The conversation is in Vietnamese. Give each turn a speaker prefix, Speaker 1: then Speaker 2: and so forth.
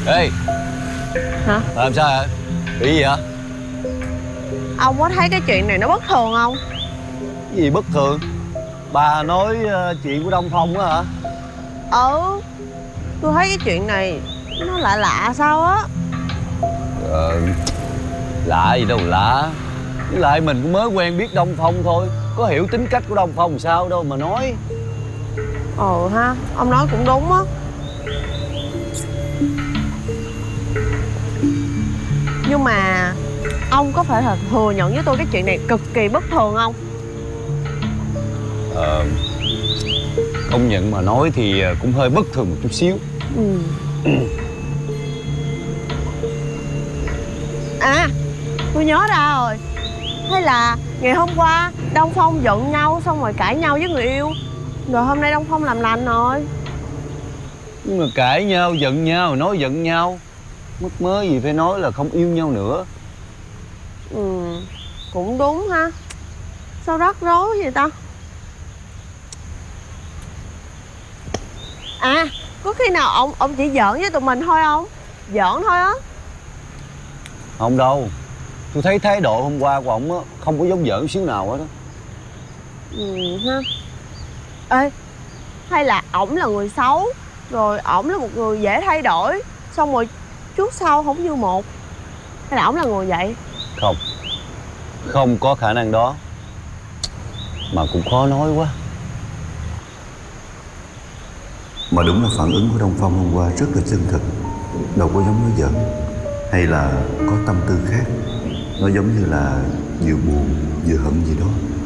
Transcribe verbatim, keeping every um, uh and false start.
Speaker 1: Ê.
Speaker 2: Hả?
Speaker 1: Làm sao hả? Bị gì hả?
Speaker 2: Ông có thấy cái chuyện này nó bất thường không?
Speaker 1: Cái gì bất thường? Bà nói uh, chuyện của Đông Phong á hả?
Speaker 2: Ừ, tôi thấy cái chuyện này nó lạ lạ sao á.
Speaker 1: Ờ, lạ gì đâu lạ. Với lại mình cũng mới quen biết Đông Phong thôi, có hiểu tính cách của Đông Phong sao đâu mà nói.
Speaker 2: Ồ ha, ông nói cũng đúng á. Nhưng mà ông có phải là thừa nhận với tôi cái chuyện này cực kỳ bất thường không?
Speaker 1: Ờ, công nhận mà nói thì cũng hơi bất thường một chút xíu.
Speaker 2: Ừ. À, tôi nhớ ra rồi. Hay là ngày hôm qua Đông Phong giận nhau xong rồi cãi nhau với người yêu, rồi hôm nay Đông Phong làm lành rồi.
Speaker 1: Nhưng mà cãi nhau, giận nhau, nói giận nhau, mắc mớ gì phải nói là không yêu nhau nữa.
Speaker 2: Ừ, cũng đúng ha. Sao rắc rối vậy ta? À, có khi nào ông ông chỉ giỡn với tụi mình thôi không? Giỡn thôi á.
Speaker 1: Không đâu, tôi thấy thái độ hôm qua của ổng á không có giống giỡn xíu nào hết á.
Speaker 2: Ừ ha. Ê, hay là ổng là người xấu, rồi ổng là một người dễ thay đổi, xong rồi trước sau không như một. Hay là ổng là người vậy?
Speaker 1: Không, không có khả năng đó. Mà cũng khó nói quá.
Speaker 3: Mà đúng là phản ứng của Đông Phong hôm qua rất là chân thực, đâu có giống nói giỡn. Hay là có tâm tư khác, nó giống như là vừa buồn vừa hận gì đó.